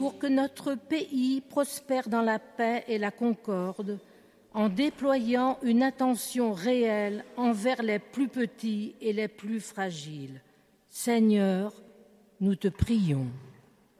pour que notre pays prospère dans la paix et la concorde, en déployant une attention réelle envers les plus petits et les plus fragiles. Seigneur, nous te prions.